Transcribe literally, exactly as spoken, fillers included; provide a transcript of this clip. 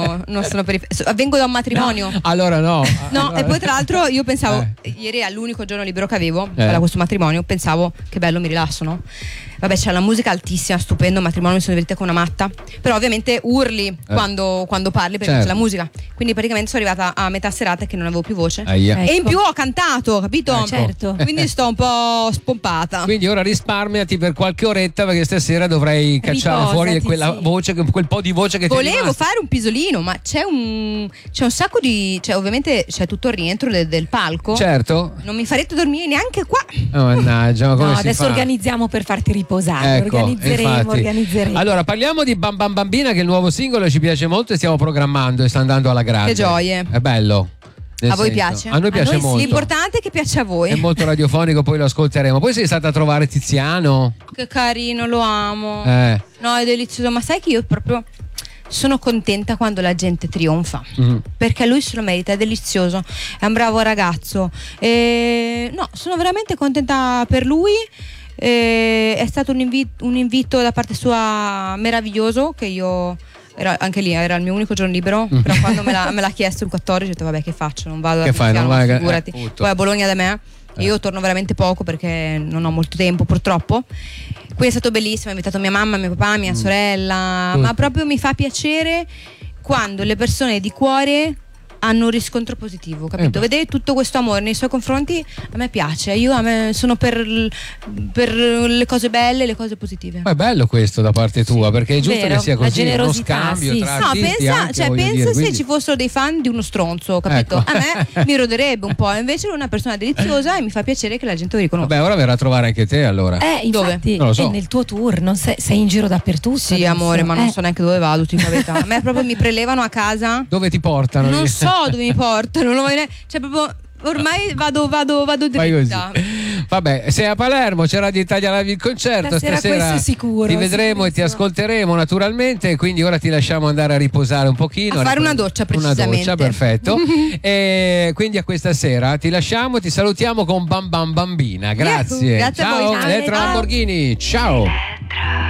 sono, non sono per i, vengo da un matrimonio. No, allora no. No, allora... e poi tra l'altro io pensavo, eh. ieri è l'unico giorno libero che avevo eh. da questo matrimonio, pensavo che bello, mi rilasso, no? Vabbè, c'è la musica altissima, stupendo, matrimonio, mi sono divertita come una matta. Però ovviamente urli eh. quando, quando parli perché certo. c'è la musica. Quindi praticamente sono arrivata a metà serata che non avevo più voce. Aia. E in più ho cantato, capito? Ecco. Certo. Quindi sto un po' spompata. Quindi ora risparmiati per qualche oretta perché stasera dovrei cacciare Riposati, fuori quella sì. voce, quel po' di voce che volevo ti Volevo fare un pisolino, ma c'è un c'è un sacco di, cioè ovviamente c'è tutto il rientro del, del palco. Certo. Non mi farete dormire neanche qua. Oh, mannaggia, ma come no, si adesso fa? organizziamo per farti riposare. Ecco, organizzeremo, infatti. organizzeremo. Allora parliamo di Bam Bam Bambina, che è il nuovo singolo, ci piace molto e stiamo programmando e sta andando alla grande. Che gioie. È bello. Nel a voi senso. piace? A noi piace a noi molto. Sì. L'importante è che piaccia a voi. È molto radiofonico, poi lo ascolteremo. Poi sei stata a trovare Tiziano. Che carino, lo amo. Eh. No, è delizioso. Ma sai che io proprio sono contenta quando la gente trionfa. Mm. Perché lui se lo merita, è delizioso. È un bravo ragazzo. E... No, sono veramente contenta per lui. E... È stato un invito, un invito da parte sua meraviglioso, che io... Era, anche lì era il mio unico giorno libero, mm. però quando me l'ha, me l'ha chiesto il quattordici ho detto vabbè, che faccio, non vado a Tiziano, ma figurati. Eh, poi a Bologna da me eh. io torno veramente poco perché non ho molto tempo purtroppo. Quindi è stato bellissimo, ha invitato mia mamma, mio papà, mia mm. sorella, mm. ma proprio mi fa piacere quando le persone di cuore hanno un riscontro positivo, capito? Eh Vedere tutto questo amore nei suoi confronti a me piace. Io a me sono per, per le cose belle, le cose positive. Ma è bello questo da parte tua, sì. perché è giusto Vero, che sia così, uno generosità, scambio sì. tra no, artisti pensa, anche, cioè, pensa dire, se quindi... ci fossero dei fan di uno stronzo, capito? Ecco. A me mi roderebbe un po', invece è una persona deliziosa e mi fa piacere che la gente lo riconosca. Vabbè, ora verrà a trovare anche te allora. Eh, infatti, non lo so. è nel tuo tour, non sei, sei in giro dappertutto. Sì, adesso. amore, ma non eh. so neanche dove vado, ti dico la verità. A me proprio mi prelevano a casa. Dove ti portano? Non so dove mi portano, non lo voglio ne- cioè proprio ormai vado vado vado dritta. Vabbè, sei a Palermo, c'è Radio Italia Live il concerto, stasera, stasera questo sicuro, ti vedremo e ti ascolteremo naturalmente, quindi ora ti lasciamo andare a riposare un pochino, a fare una doccia precisamente. Una doccia, perfetto. E quindi a questa sera ti lasciamo, ti salutiamo con Bam Bam Bambina. Grazie. Grazie ciao, a voi. Elettra Lamborghini. Ciao.